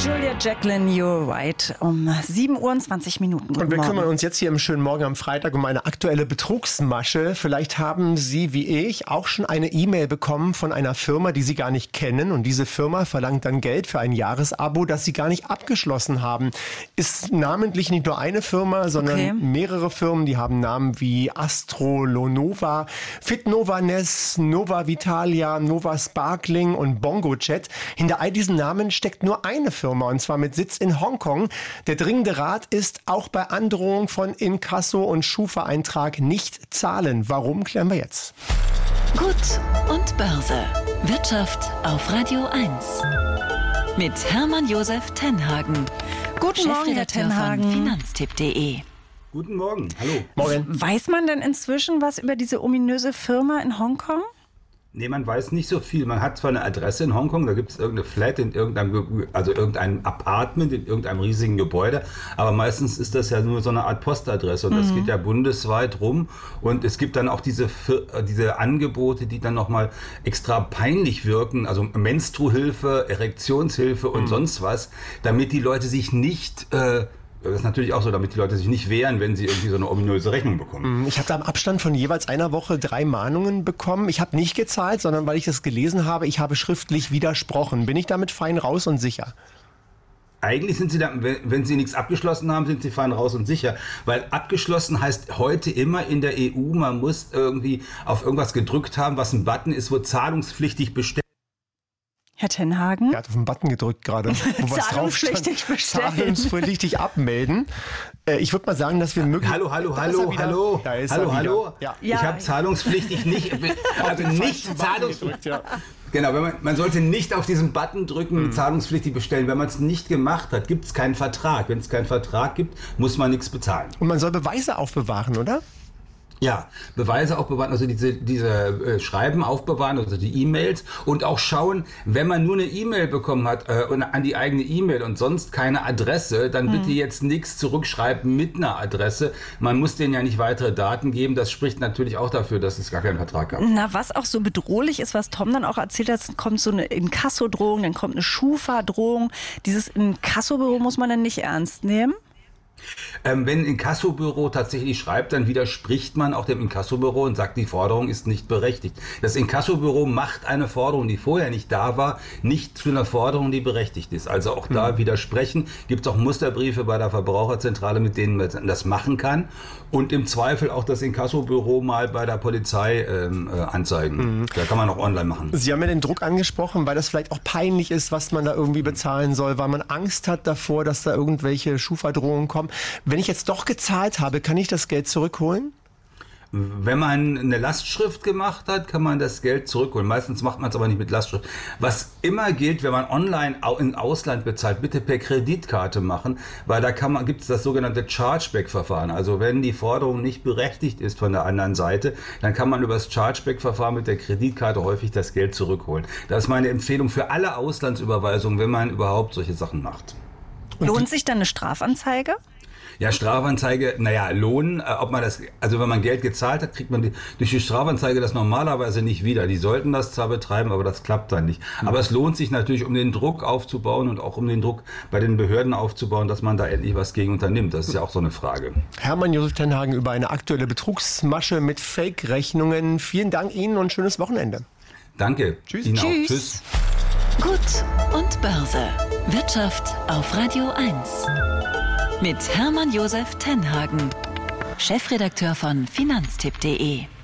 Julia Jacqueline, you're right. Um 7:20 Uhr. Und wir kümmern uns jetzt hier im schönen Morgen am Freitag um eine aktuelle Betrugsmasche. Vielleicht haben Sie, wie ich, auch schon eine E-Mail bekommen von einer Firma, die Sie gar nicht kennen. Und diese Firma verlangt dann Geld für ein Jahresabo, das Sie gar nicht abgeschlossen haben. Ist namentlich nicht nur eine Firma, sondern mehrere Firmen. Die haben Namen wie Astrolonova, Fitnova-Ness, Nova Vitalia, Nova Sparkling und BongoChat. Hinter all diesen Namen steckt nur eine Firma, und zwar mit Sitz in Hongkong. Der dringende Rat ist, auch bei Androhung von Inkasso und Schufa-Eintrag nicht zahlen. Warum, klären wir jetzt. Gut und Börse. Wirtschaft auf Radio 1. Mit Hermann Josef Tenhagen. Guten Morgen, Herr Tenhagen. Von Finanztipp.de. Guten Morgen, hallo. Morgen. Weiß man denn inzwischen was über diese ominöse Firma in Hongkong? Nee, man weiß nicht so viel. Man hat zwar eine Adresse in Hongkong, da gibt es irgendeine Flat in irgendeinem Apartment in irgendeinem riesigen Gebäude, aber meistens ist das ja nur so eine Art Postadresse, und das geht ja bundesweit rum, und es gibt dann auch diese Angebote, die dann nochmal extra peinlich wirken, also Menstruhilfe, Erektionshilfe und sonst was, damit die Leute sich nicht... Das ist natürlich auch so, damit die Leute sich nicht wehren, wenn sie irgendwie so eine ominöse Rechnung bekommen. Ich habe da im Abstand von jeweils einer Woche 3 Mahnungen bekommen. Ich habe nicht gezahlt, sondern weil ich das gelesen habe, ich habe schriftlich widersprochen. Bin ich damit fein raus und sicher? Eigentlich sind sie da, wenn sie nichts abgeschlossen haben, sind sie fein raus und sicher. Weil abgeschlossen heißt heute immer in der EU, man muss irgendwie auf irgendwas gedrückt haben, was ein Button ist, wo zahlungspflichtig bestellt. Herr Tenhagen? Er hat auf den Button gedrückt gerade, wo was drauf stand. Zahlungspflichtig bestellen. Zahlungspflichtig abmelden. Ich würde mal sagen, dass wir möglich... Hallo. Da ist er wieder. Ja. Ich habe zahlungspflichtig nicht... Also nicht zahlungspflichtig... Ja. Genau, man sollte nicht auf diesen Button drücken, zahlungspflichtig bestellen. Wenn man es nicht gemacht hat, gibt es keinen Vertrag. Wenn es keinen Vertrag gibt, muss man nichts bezahlen. Und man soll Beweise aufbewahren, oder? Ja, Beweise aufbewahren, also diese Schreiben aufbewahren, also die E-Mails, und auch schauen, wenn man nur eine E-Mail bekommen hat an die eigene E-Mail und sonst keine Adresse, dann bitte jetzt nichts zurückschreiben mit einer Adresse. Man muss denen ja nicht weitere Daten geben. Das spricht natürlich auch dafür, dass es gar keinen Vertrag gab. Na, was auch so bedrohlich ist, was Tom dann auch erzählt hat, kommt so eine Inkasso-Drohung, dann kommt eine Schufa-Drohung. Dieses Inkasso-Büro muss man dann nicht ernst nehmen? Wenn ein Inkassobüro tatsächlich schreibt, dann widerspricht man auch dem Inkassobüro und sagt, die Forderung ist nicht berechtigt. Das Inkassobüro macht eine Forderung, die vorher nicht da war, nicht zu einer Forderung, die berechtigt ist. Also auch da widersprechen. Gibt es auch Musterbriefe bei der Verbraucherzentrale, mit denen man das machen kann. Und im Zweifel auch das Inkassobüro mal bei der Polizei anzeigen. Da kann man auch online machen. Sie haben ja den Druck angesprochen, weil das vielleicht auch peinlich ist, was man da irgendwie bezahlen soll, weil man Angst hat davor, dass da irgendwelche Schufa-Drohungen kommen. Wenn ich jetzt doch gezahlt habe, kann ich das Geld zurückholen? Wenn man eine Lastschrift gemacht hat, kann man das Geld zurückholen. Meistens macht man es aber nicht mit Lastschrift. Was immer gilt, wenn man online im Ausland bezahlt, bitte per Kreditkarte machen, weil da gibt es das sogenannte Chargeback-Verfahren. Also wenn die Forderung nicht berechtigt ist von der anderen Seite, dann kann man über das Chargeback-Verfahren mit der Kreditkarte häufig das Geld zurückholen. Das ist meine Empfehlung für alle Auslandsüberweisungen, wenn man überhaupt solche Sachen macht. Lohnt sich dann eine Strafanzeige? Ja, Strafanzeige, Lohn, also wenn man Geld gezahlt hat, kriegt man durch die Strafanzeige das normalerweise nicht wieder. Die sollten das zwar betreiben, aber das klappt dann nicht. Aber es lohnt sich natürlich, um den Druck aufzubauen und auch um den Druck bei den Behörden aufzubauen, dass man da endlich was gegen unternimmt. Das ist ja auch so eine Frage. Hermann Josef Tenhagen über eine aktuelle Betrugsmasche mit Fake-Rechnungen. Vielen Dank Ihnen und schönes Wochenende. Danke. Tschüss. Ihnen auch. Tschüss. Tschüss. Gut und Börse. Wirtschaft auf Radio 1. Mit Hermann Josef Tenhagen, Chefredakteur von Finanztipp.de.